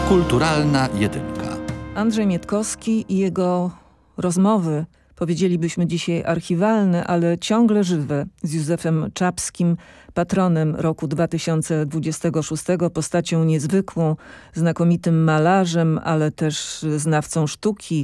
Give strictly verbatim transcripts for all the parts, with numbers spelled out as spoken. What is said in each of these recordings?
Kulturalna jedynka. Andrzej Mietkowski i jego rozmowy, powiedzielibyśmy dzisiaj archiwalne, ale ciągle żywe, z Józefem Czapskim, patronem roku dwa tysiące dwudziestego szóstego, postacią niezwykłą, znakomitym malarzem, ale też znawcą sztuki,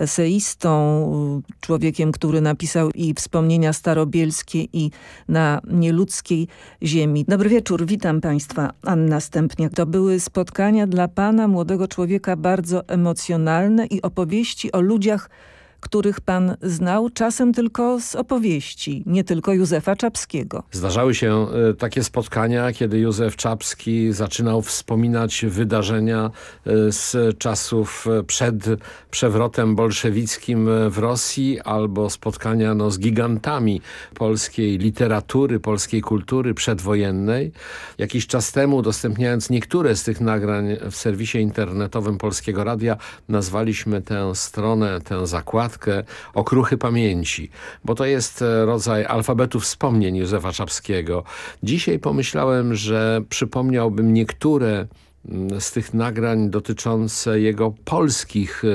eseistą, człowiekiem, który napisał i wspomnienia starobielskie, i Na nieludzkiej ziemi. Dobry wieczór, witam Państwa. Anna Stępniak. To były spotkania dla Pana, młodego człowieka, bardzo emocjonalne i opowieści o ludziach, których pan znał, czasem tylko z opowieści, nie tylko Józefa Czapskiego. Zdarzały się y, takie spotkania, kiedy Józef Czapski zaczynał wspominać wydarzenia y, z czasów przed przewrotem bolszewickim w Rosji, albo spotkania no, z gigantami polskiej literatury, polskiej kultury przedwojennej. Jakiś czas temu, udostępniając niektóre z tych nagrań w serwisie internetowym Polskiego Radia, nazwaliśmy tę stronę, tę zakładkę Okruchy Pamięci, bo to jest rodzaj alfabetu wspomnień Józefa Czapskiego. Dzisiaj pomyślałem, że przypomniałbym niektóre z tych nagrań dotyczące jego polskich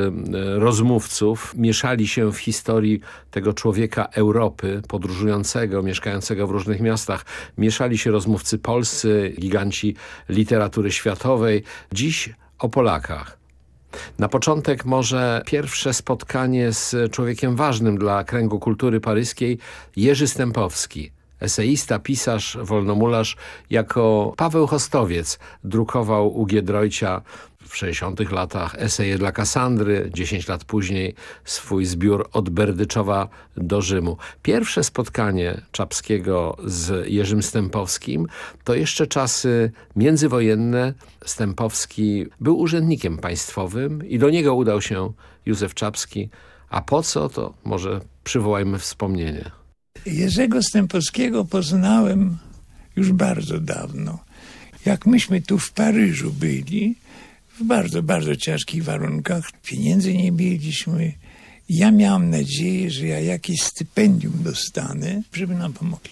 rozmówców. Mieszali się w historii tego człowieka Europy, podróżującego, mieszkającego w różnych miastach. Mieszali się rozmówcy polscy, giganci literatury światowej. Dziś o Polakach. Na początek może pierwsze spotkanie z człowiekiem ważnym dla kręgu kultury paryskiej, Jerzy Stępowski. Eseista, pisarz, wolnomularz, jako Paweł Hostowiec drukował u Giedroycia w sześćdziesiątych latach eseje dla Kasandry, dziesięć lat później swój zbiór Od Berdyczowa do Rzymu. Pierwsze spotkanie Czapskiego z Jerzym Stępowskim to jeszcze czasy międzywojenne. Stępowski był urzędnikiem państwowym i do niego udał się Józef Czapski. A po co, to może przywołajmy wspomnienie. Jerzego Stępowskiego poznałem już bardzo dawno. Jak myśmy tu w Paryżu byli, w bardzo, bardzo ciężkich warunkach, pieniędzy nie mieliśmy. Ja miałem nadzieję, że ja jakieś stypendium dostanę, żeby nam pomogli.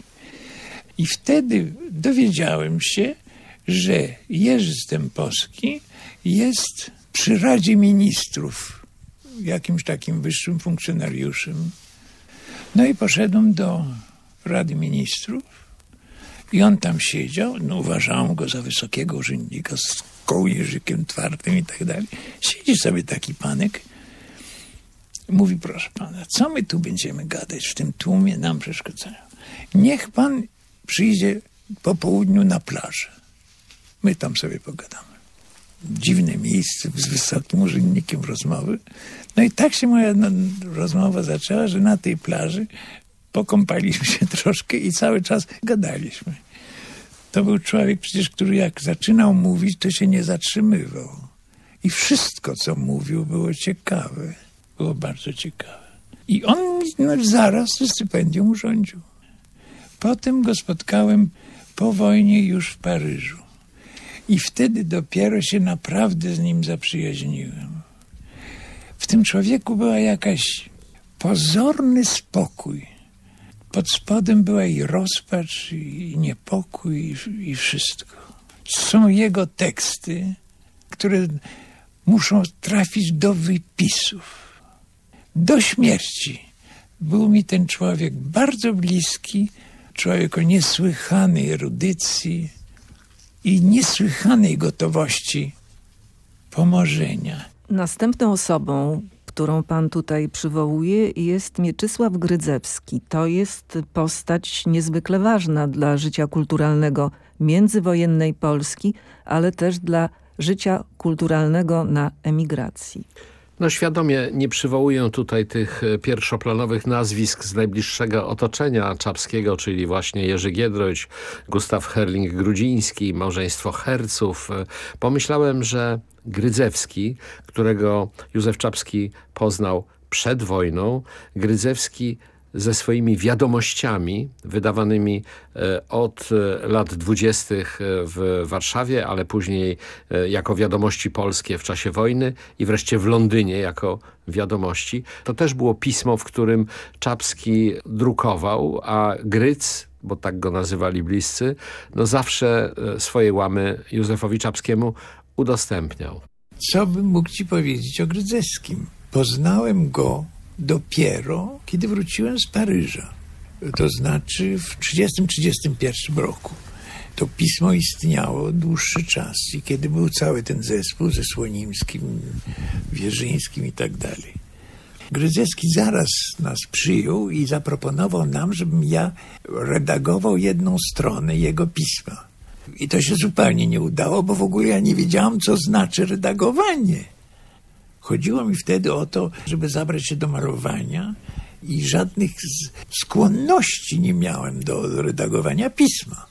I wtedy dowiedziałem się, że Jerzy Stępowski jest przy Radzie Ministrów, jakimś takim wyższym funkcjonariuszem. No i poszedłem do Rady Ministrów i on tam siedział. No, uważałem go za wysokiego urzędnika z kołnierzykiem twardym i tak dalej. Siedzi sobie taki panek. Mówi, proszę pana, co my tu będziemy gadać w tym tłumie, nam przeszkadzają. Niech pan przyjdzie po południu na plażę. My tam sobie pogadamy. Dziwne miejsce z wysokim urzędnikiem rozmowy. No i tak się moja no, rozmowa zaczęła, że na tej plaży pokąpaliśmy się troszkę i cały czas gadaliśmy. To był człowiek przecież, który jak zaczynał mówić, to się nie zatrzymywał. I wszystko, co mówił, było ciekawe. Było bardzo ciekawe. I on no, zaraz to stypendium urządził. Potem go spotkałem po wojnie już w Paryżu. I wtedy dopiero się naprawdę z nim zaprzyjaźniłem. W tym człowieku była jakaś pozorny spokój. Pod spodem była i rozpacz, i niepokój, i, i wszystko. Są jego teksty, które muszą trafić do wypisów. Do śmierci był mi ten człowiek bardzo bliski, człowiek o niesłychanej erudycji i niesłychanej gotowości pomożenia. Następną osobą, którą pan tutaj przywołuje, jest Mieczysław Grydzewski. To jest postać niezwykle ważna dla życia kulturalnego międzywojennej Polski, ale też dla życia kulturalnego na emigracji. No świadomie nie przywołuję tutaj tych pierwszoplanowych nazwisk z najbliższego otoczenia Czapskiego, czyli właśnie Jerzy Giedroyć, Gustaw Herling-Grudziński, małżeństwo Herców. Pomyślałem, że Grydzewski, którego Józef Czapski poznał przed wojną, Grydzewski ze swoimi wiadomościami wydawanymi od lat dwudziestych w Warszawie, ale później jako wiadomości polskie w czasie wojny i wreszcie w Londynie jako wiadomości. To też było pismo, w którym Czapski drukował, a Gryc, bo tak go nazywali bliscy, no zawsze swoje łamy Józefowi Czapskiemu udostępniał. Co bym mógł ci powiedzieć o Grydzewskim? Poznałem go dopiero, kiedy wróciłem z Paryża. To znaczy w trzydziestym trzydziestym pierwszym roku. To pismo istniało dłuższy czas i kiedy był cały ten zespół ze Słonimskim, Wierzyńskim i tak dalej. Grydzewski zaraz nas przyjął i zaproponował nam, żebym ja redagował jedną stronę jego pisma. I to się zupełnie nie udało, bo w ogóle ja nie wiedziałam, co znaczy redagowanie. Chodziło mi wtedy o to, żeby zabrać się do malowania i żadnych skłonności nie miałem do redagowania pisma.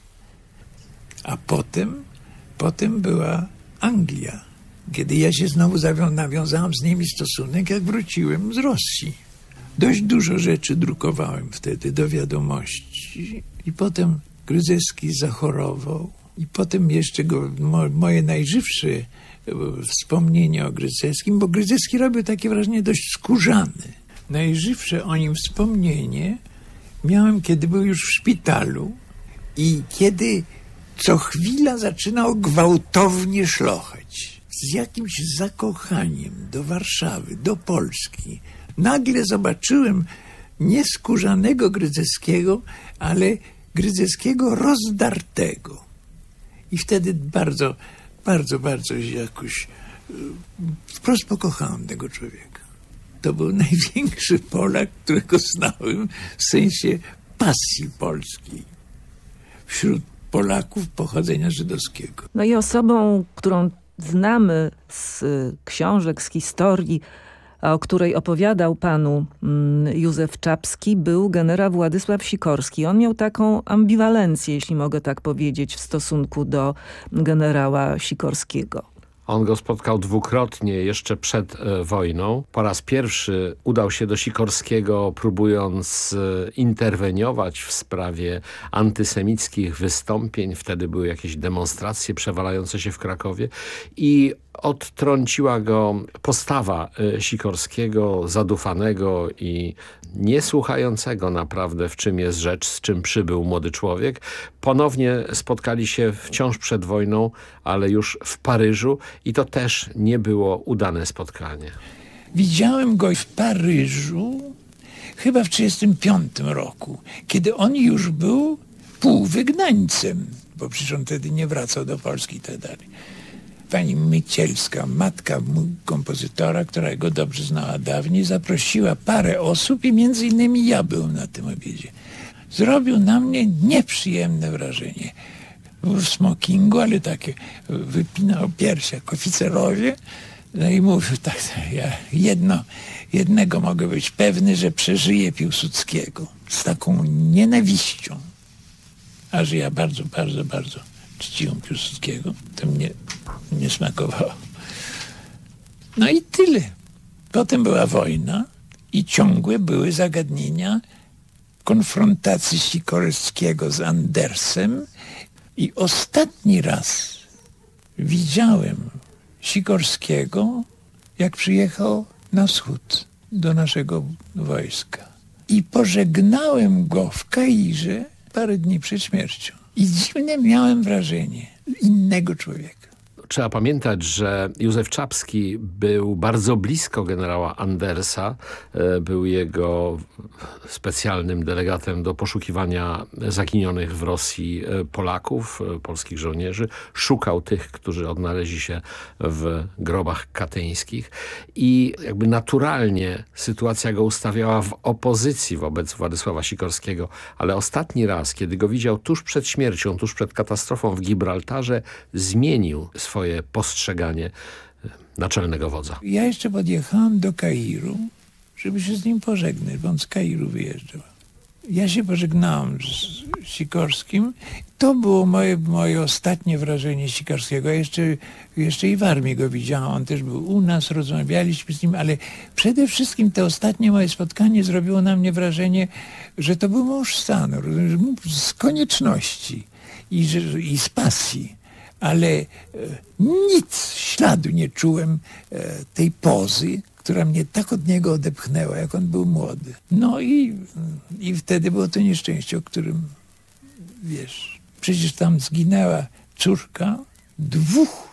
A potem, potem była Anglia, kiedy ja się znowu zawią- nawiązałem z nimi stosunek, jak wróciłem z Rosji. Dość dużo rzeczy drukowałem wtedy do wiadomości i potem Grydzewski zachorował i potem jeszcze go, mo, moje najżywsze e, wspomnienia o Grydzewskim, bo Grydzewski robił takie wrażenie dość skórzane. Najżywsze o nim wspomnienie miałem, kiedy był już w szpitalu i kiedy co chwila zaczynał gwałtownie szlochać. Z jakimś zakochaniem do Warszawy, do Polski. Nagle zobaczyłem nie skórzanego Grydzewskiego, ale Grydzewskiego rozdartego. I wtedy bardzo, bardzo, bardzo jakoś wprost pokochałem tego człowieka. To był największy Polak, którego znałem w sensie pasji polskiej wśród Polaków pochodzenia żydowskiego. No i osobą, którą znamy z książek, z historii, a o której opowiadał panu Józef Czapski, był generał Władysław Sikorski. On miał taką ambiwalencję, jeśli mogę tak powiedzieć, w stosunku do generała Sikorskiego. On go spotkał dwukrotnie jeszcze przed e, wojną. Po raz pierwszy udał się do Sikorskiego, próbując e, interweniować w sprawie antysemickich wystąpień. Wtedy były jakieś demonstracje przewalające się w Krakowie i odtrąciła go postawa e, Sikorskiego, zadufanego i niesłuchającego naprawdę, w czym jest rzecz, z czym przybył młody człowiek. Ponownie spotkali się wciąż przed wojną, ale już w Paryżu i to też nie było udane spotkanie. Widziałem go w Paryżu chyba w trzydziestym piątym roku, kiedy on już był półwygnańcem, bo przecież on wtedy nie wracał do Polski i tak dalej. Pani Mycielska, matka kompozytora, która go dobrze znała dawniej, zaprosiła parę osób i między innymi ja byłem na tym obiedzie. Zrobił na mnie nieprzyjemne wrażenie. Był w smokingu, ale takie wypinał piersi jak oficerowie. No i mówił tak, ja jedno, jednego mogę być pewny, że przeżyję Piłsudskiego. Z taką nienawiścią. A że ja bardzo, bardzo, bardzo czciłem Piłsudskiego, to mnie nie smakowało. No i tyle. Potem była wojna i ciągłe były zagadnienia konfrontacji Sikorskiego z Andersem i ostatni raz widziałem Sikorskiego, jak przyjechał na wschód do naszego wojska. I pożegnałem go w Kairze parę dni przed śmiercią. I dziwne miałem wrażenie innego człowieka. Trzeba pamiętać, że Józef Czapski był bardzo blisko generała Andersa. Był jego specjalnym delegatem do poszukiwania zaginionych w Rosji Polaków, polskich żołnierzy. Szukał tych, którzy odnaleźli się w grobach katyńskich. I jakby naturalnie sytuacja go ustawiała w opozycji wobec Władysława Sikorskiego. Ale ostatni raz, kiedy go widział tuż przed śmiercią, tuż przed katastrofą w Gibraltarze, zmienił swoje swoje postrzeganie naczelnego wodza. Ja jeszcze podjechałem do Kairu, żeby się z nim pożegnać, bo on z Kairu wyjeżdżał. Ja się pożegnałem z Sikorskim. To było moje, moje ostatnie wrażenie Sikorskiego. Ja jeszcze, jeszcze i w armii go widziałem. On też był u nas, rozmawialiśmy z nim, ale przede wszystkim to ostatnie moje spotkanie zrobiło na mnie wrażenie, że to był mąż stanu, z konieczności i, że, i z pasji. Ale e, nic, śladu nie czułem e, tej pozy, która mnie tak od niego odepchnęła, jak on był młody. No i, i wtedy było to nieszczęście, o którym, wiesz, przecież tam zginęła córka dwóch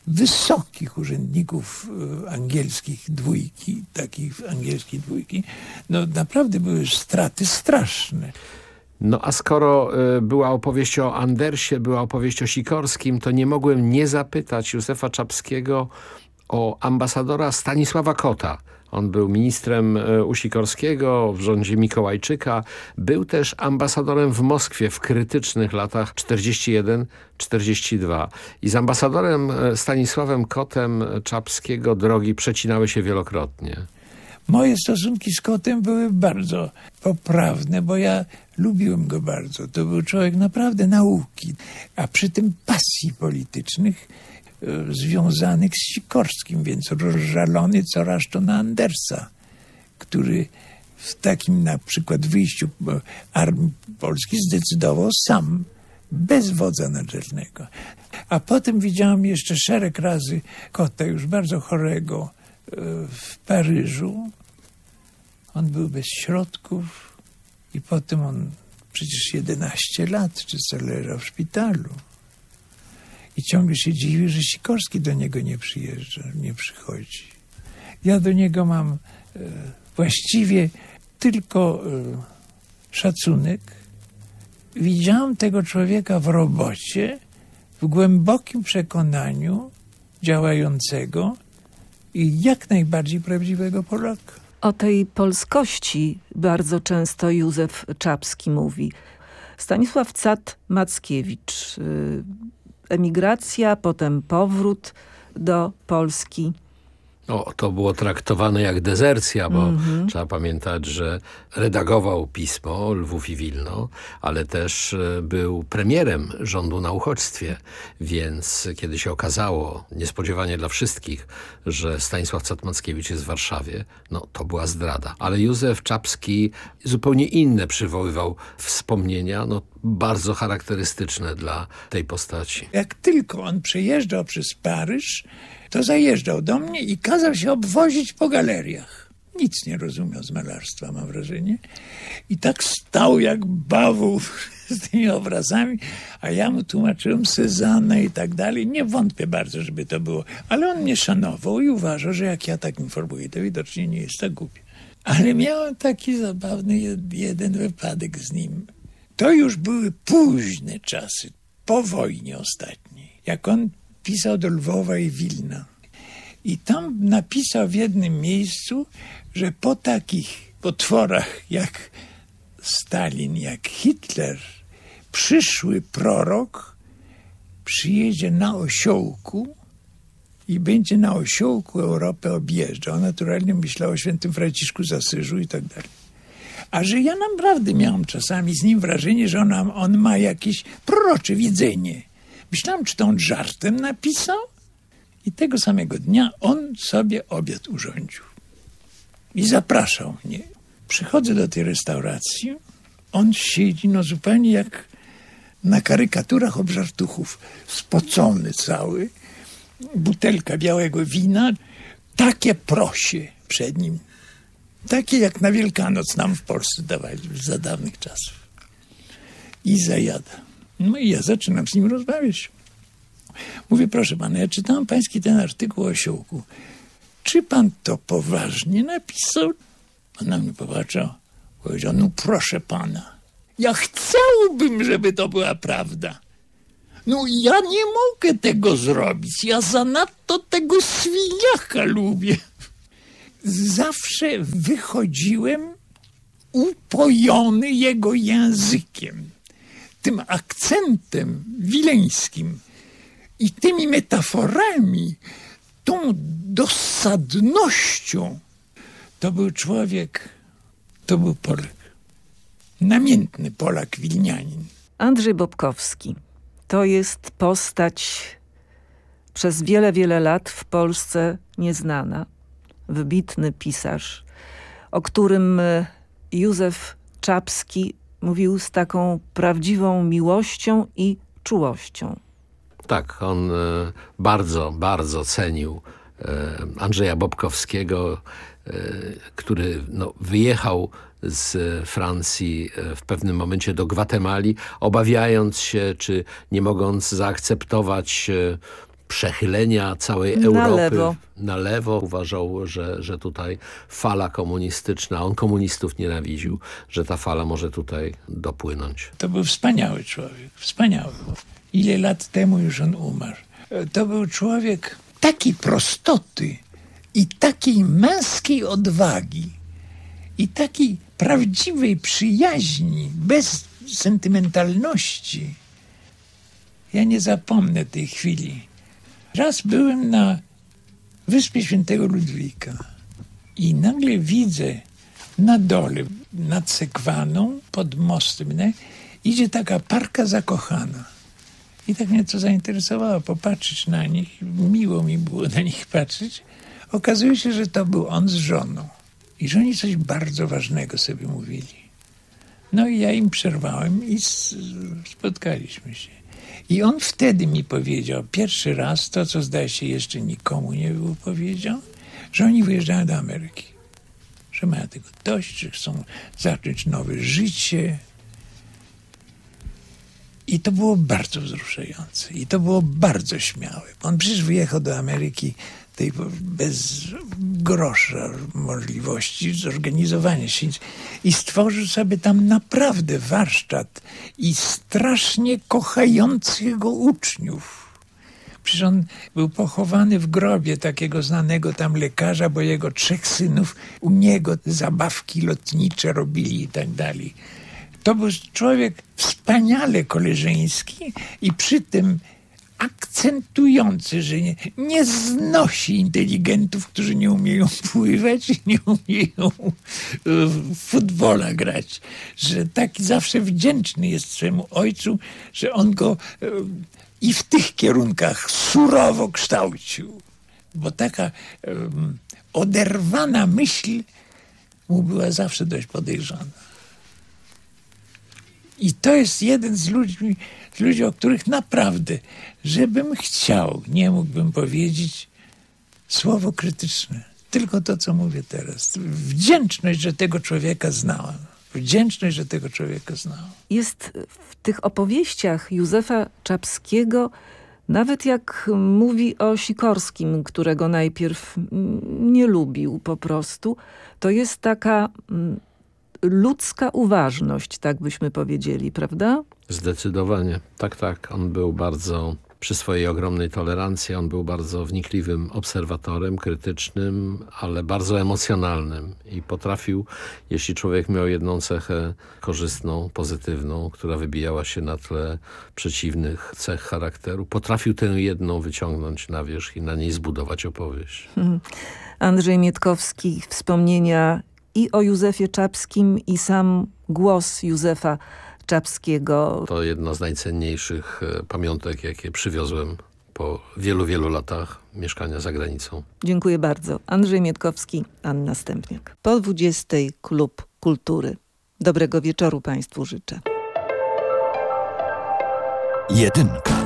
wysokich urzędników angielskich dwójki, takich angielskiej dwójki, no naprawdę były straty straszne. No a skoro y, była opowieść o Andersie, była opowieść o Sikorskim, to nie mogłem nie zapytać Józefa Czapskiego o ambasadora Stanisława Kota. On był ministrem y, u Sikorskiego w rządzie Mikołajczyka. Był też ambasadorem w Moskwie w krytycznych latach czterdziesty jeden czterdziesty dwa. I z ambasadorem y, Stanisławem Kotem Czapskiego drogi przecinały się wielokrotnie. Moje stosunki z Kotem były bardzo poprawne, bo ja lubiłem go bardzo. To był człowiek naprawdę nauki, a przy tym pasji politycznych e, związanych z Sikorskim, więc rozżalony coraz to na Andersa, który w takim na przykład wyjściu armii polskiej zdecydował sam, bez wodza naczelnego. A potem widziałem jeszcze szereg razy Kota, już bardzo chorego, w Paryżu. On był bez środków i potem on przecież jedenaście lat czy co leżał w szpitalu. I ciągle się dziwi, że Sikorski do niego nie przyjeżdża, nie przychodzi. Ja do niego mam e, właściwie tylko e, szacunek. Widziałem tego człowieka w robocie, w głębokim przekonaniu działającego i jak najbardziej prawdziwego Polaka. O tej polskości bardzo często Józef Czapski mówi. Stanisław Cat-Mackiewicz. Emigracja, potem powrót do Polski. O, to było traktowane jak dezercja, bo Mm-hmm. trzeba pamiętać, że redagował pismo Lwów i Wilno, ale też był premierem rządu na uchodźstwie, więc kiedy się okazało, niespodziewanie dla wszystkich, że Stanisław Cat-Mackiewicz jest w Warszawie, no to była zdrada. Ale Józef Czapski zupełnie inne przywoływał wspomnienia, no bardzo charakterystyczne dla tej postaci. Jak tylko on przejeżdżał przez Paryż, to zajeżdżał do mnie i kazał się obwozić po galeriach. Nic nie rozumiał z malarstwa, mam wrażenie. I tak stał jak bawoł z tymi obrazami, a ja mu tłumaczyłem Cezanne i tak dalej. Nie wątpię bardzo, żeby to było. Ale on mnie szanował i uważał, że jak ja tak informuję, to widocznie nie jest tak głupie. Ale miałem taki zabawny jed, jeden wypadek z nim. To już były późne czasy, po wojnie ostatniej. Jak on pisał do Lwowa i Wilna. I tam napisał w jednym miejscu, że po takich potworach jak Stalin, jak Hitler, przyszły prorok przyjedzie na osiołku i będzie na osiołku Europę objeżdżał. Naturalnie myślał o świętym Franciszku z Asyżu i tak dalej. A że ja naprawdę miałam czasami z nim wrażenie, że on, on ma jakieś prorocze widzenie. Myślałam, czy to on żartem napisał? I tego samego dnia on sobie obiad urządził. I zapraszał mnie. Przychodzę do tej restauracji. On siedzi no zupełnie jak na karykaturach obżartuchów. Spocony cały. Butelka białego wina. Takie prosie przed nim. Takie jak na Wielkanoc nam w Polsce dawali za dawnych czasów. I zajada. No i ja zaczynam z nim rozmawiać. Mówię, proszę pana, ja czytałem pański ten artykuł o osiołku. Czy pan to poważnie napisał? On na mnie popatrzył. Powiedział, no proszę pana, ja chciałbym, żeby to była prawda. No ja nie mogę tego zrobić. Ja zanadto tego swiniaka lubię. Zawsze wychodziłem upojony jego językiem. Tym akcentem wileńskim i tymi metaforami, tą dosadnością. To był człowiek, to był Polak. Namiętny Polak, Wilnianin. Andrzej Bobkowski to jest postać przez wiele, wiele lat w Polsce nieznana. Wybitny pisarz, o którym Józef Czapski mówił z taką prawdziwą miłością i czułością. Tak, on bardzo, bardzo cenił Andrzeja Bobkowskiego, który no, wyjechał z Francji w pewnym momencie do Gwatemali, obawiając się, czy nie mogąc zaakceptować przechylenia całej Na Europy lewo. na lewo. Uważał, że, że tutaj fala komunistyczna, on komunistów nienawidził, że ta fala może tutaj dopłynąć. To był wspaniały człowiek, wspaniały. Ile lat temu już on umarł. To był człowiek takiej prostoty i takiej męskiej odwagi i takiej prawdziwej przyjaźni, bez sentymentalności. Ja nie zapomnę tej chwili. Raz byłem na Wyspie Świętego Ludwika i nagle widzę na dole, nad Sekwaną, pod mostem, nie, idzie taka parka zakochana. I tak mnie to zainteresowało, popatrzeć na nich. Miło mi było na nich patrzeć. Okazuje się, że to był on z żoną. I że oni coś bardzo ważnego sobie mówili. No i ja im przerwałem i spotkaliśmy się. I on wtedy mi powiedział, pierwszy raz, to co zdaje się jeszcze nikomu nie było powiedział, że oni wyjeżdżają do Ameryki. Że mają tego dość, że chcą zacząć nowe życie. I to było bardzo wzruszające. I to było bardzo śmiałe. On przecież wyjechał do Ameryki tej bez grosza możliwości zorganizowania się i stworzył sobie tam naprawdę warsztat i strasznie kochających go uczniów. Przecież on był pochowany w grobie takiego znanego tam lekarza, bo jego trzech synów u niego zabawki lotnicze robili i tak dalej. To był człowiek wspaniale koleżeński i przy tym akcentujący, że nie, nie znosi inteligentów, którzy nie umieją pływać i nie umieją w futbola grać. Że taki zawsze wdzięczny jest swemu ojcu, że on go i w tych kierunkach surowo kształcił. Bo taka um, oderwana myśl mu była zawsze dość podejrzana. I to jest jeden z ludzi, z ludzi, o których naprawdę, żebym chciał, nie mógłbym powiedzieć słowo krytyczne. Tylko to, co mówię teraz. Wdzięczność, że tego człowieka znałem. Wdzięczność, że tego człowieka znałem. Jest w tych opowieściach Józefa Czapskiego, nawet jak mówi o Sikorskim, którego najpierw nie lubił po prostu, to jest taka ludzka uważność, tak byśmy powiedzieli, prawda? Zdecydowanie. Tak, tak. On był bardzo, przy swojej ogromnej tolerancji, on był bardzo wnikliwym obserwatorem, krytycznym, ale bardzo emocjonalnym. I potrafił, jeśli człowiek miał jedną cechę korzystną, pozytywną, która wybijała się na tle przeciwnych cech charakteru, potrafił tę jedną wyciągnąć na wierzch i na niej zbudować opowieść. Hmm. Andrzej Mietkowski, wspomnienia i o Józefie Czapskim, i sam głos Józefa Czapskiego. To jedna z najcenniejszych pamiątek, jakie przywiozłem po wielu, wielu latach mieszkania za granicą. Dziękuję bardzo. Andrzej Mietkowski, Anna Stępniak. Po dwudziestej Klub Kultury. Dobrego wieczoru Państwu życzę. Jedynka.